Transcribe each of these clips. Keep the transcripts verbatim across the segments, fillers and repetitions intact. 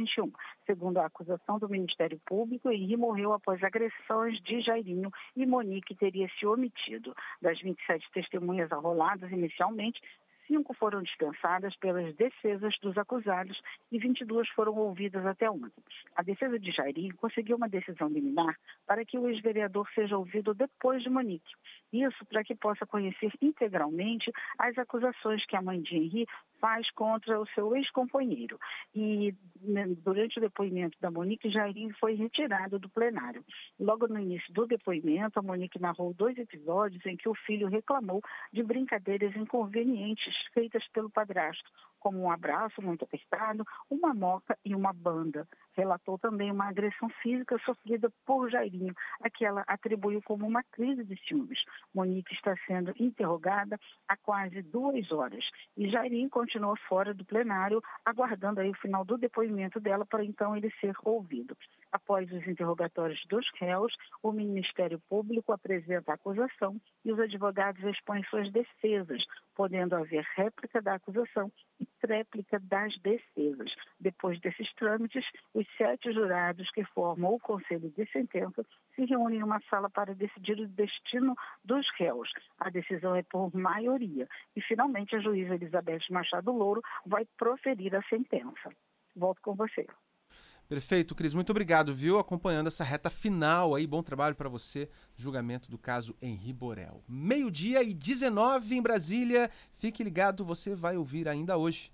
vinte e um. Segundo a acusação do Ministério Público, Henri morreu após agressões de Jairinho e Monique teria se omitido. Das vinte e sete testemunhas arroladas inicialmente, cinco foram dispensadas pelas defesas dos acusados e vinte e duas foram ouvidas até ontem. A defesa de Jairinho conseguiu uma decisão liminar para que o ex-vereador seja ouvido depois de Monique. Isso para que possa conhecer integralmente as acusações que a mãe de Henri faz contra o seu ex-companheiro. E né, durante o depoimento da Monique, Jairinho foi retirado do plenário. Logo no início do depoimento, a Monique narrou dois episódios em que o filho reclamou de brincadeiras inconvenientes feitas pelo padrasto, como um abraço muito apertado, uma moca e uma banda. Relatou também uma agressão física sofrida por Jairinho, a que ela atribuiu como uma crise de ciúmes. Monique está sendo interrogada há quase duas horas e Jairinho continua fora do plenário, aguardando aí o final do depoimento dela para então ele ser ouvido. Após os interrogatórios dos réus, o Ministério Público apresenta a acusação e os advogados expõem suas defesas, podendo haver réplica da acusação e tréplica das defesas. Depois desses trâmites, os sete jurados que formam o Conselho de Sentença se reúnem em uma sala para decidir o destino dos réus. A decisão é por maioria e, finalmente, a juíza Elizabeth Machado Louro vai proferir a sentença. Volto com você. Perfeito, Cris. Muito obrigado, viu? Acompanhando essa reta final aí. Bom trabalho para você no julgamento do caso Henri Borel. Meio-dia e dezenove em Brasília. Fique ligado, você vai ouvir ainda hoje.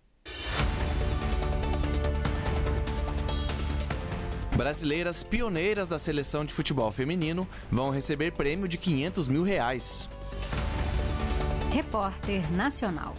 Brasileiras pioneiras da seleção de futebol feminino vão receber prêmio de quinhentos mil reais. Repórter Nacional.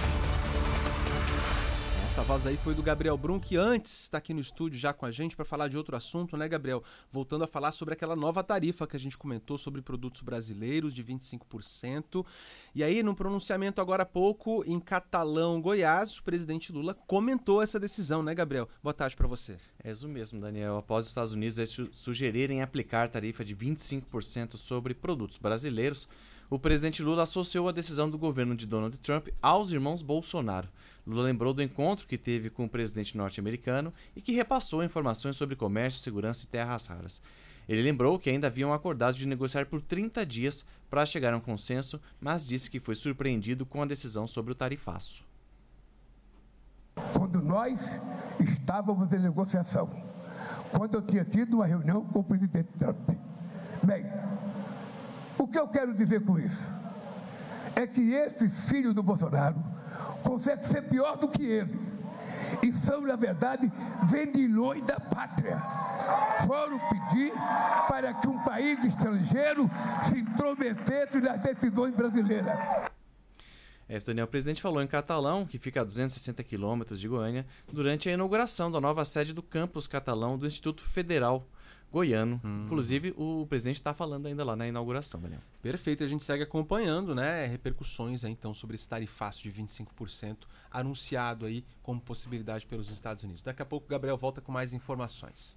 Essa voz aí foi do Gabriel Brum, que antes está aqui no estúdio já com a gente para falar de outro assunto, né, Gabriel? Voltando a falar sobre aquela nova tarifa que a gente comentou sobre produtos brasileiros de vinte e cinco por cento. E aí, no pronunciamento agora há pouco, em Catalão, Goiás, o presidente Lula comentou essa decisão, né, Gabriel? Boa tarde para você. É isso mesmo, Daniel. Após os Estados Unidos sugerirem aplicar tarifa de vinte e cinco por cento sobre produtos brasileiros, o presidente Lula associou a decisão do governo de Donald Trump aos irmãos Bolsonaro. Lula lembrou do encontro que teve com o presidente norte-americano e que repassou informações sobre comércio, segurança e terras raras. Ele lembrou que ainda haviam acordado de negociar por trinta dias para chegar a um consenso, mas disse que foi surpreendido com a decisão sobre o tarifaço. Quando nós estávamos em negociação, quando eu tinha tido uma reunião com o presidente Trump, bem, o que eu quero dizer com isso? É que esses filhos do Bolsonaro conseguem ser pior do que ele. E são, na verdade, vendilhões da pátria. Foram pedir para que um país estrangeiro se intrometesse nas decisões brasileiras. É, Daniel, o presidente falou em Catalão, que fica a duzentos e sessenta quilômetros de Goiânia, durante a inauguração da nova sede do campus catalão do Instituto Federal Goiano. Hum. Inclusive, o presidente está falando ainda lá na inauguração, Daniel. Perfeito, a gente segue acompanhando, né, repercussões aí, então, sobre esse tarifaço de vinte e cinco por cento anunciado aí como possibilidade pelos Estados Unidos. Daqui a pouco o Gabriel volta com mais informações.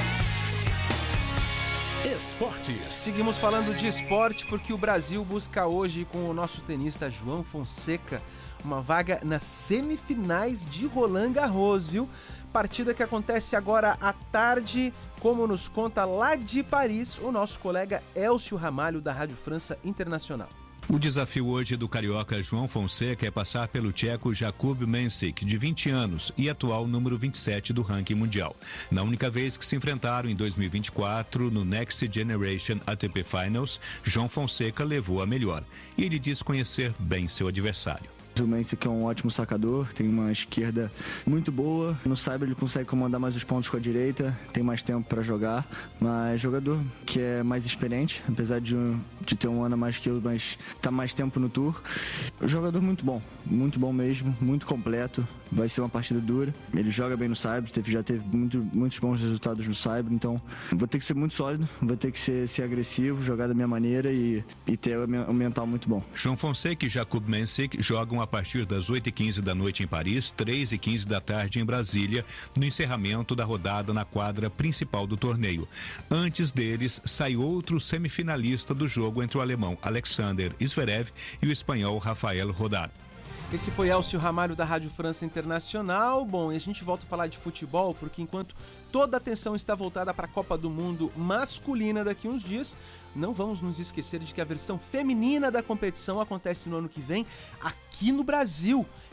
Esportes. Seguimos falando de esporte porque o Brasil busca hoje com o nosso tenista João Fonseca uma vaga nas semifinais de Roland Garros, viu? Partida que acontece agora à tarde, como nos conta lá de Paris o nosso colega Elcio Ramalho da Rádio França Internacional. O desafio hoje do carioca João Fonseca é passar pelo tcheco Jakub Mensik, de vinte anos e atual número vinte e sete do ranking mundial. Na única vez que se enfrentaram em dois mil e vinte e quatro, no Next Generation A T P Finals, João Fonseca levou a melhor e ele diz conhecer bem seu adversário. O Mensik é um ótimo sacador, tem uma esquerda muito boa. No saibro ele consegue comandar mais os pontos com a direita, tem mais tempo para jogar, mas jogador que é mais experiente, apesar de, de ter um ano a mais que eu, mas tá mais tempo no tour. Jogador muito bom, muito bom mesmo, muito completo. Vai ser uma partida dura. Ele joga bem no saibro, teve, já teve muito, muitos bons resultados no saibro, então vou ter que ser muito sólido, vou ter que ser, ser agressivo, jogar da minha maneira e, e ter um mental muito bom. João Fonseca e Jakub Mensik jogam a partir das oito e quinze da noite em Paris, três e quinze da tarde em Brasília, no encerramento da rodada na quadra principal do torneio. Antes deles, sai outro semifinalista do jogo entre o alemão Alexander Zverev e o espanhol Rafael Rodar. Esse foi Elcio Ramalho da Rádio França Internacional. Bom, e a gente volta a falar de futebol, porque enquanto toda a atenção está voltada para a Copa do Mundo masculina daqui a uns dias, não vamos nos esquecer de que a versão feminina da competição acontece no ano que vem aqui no Brasil.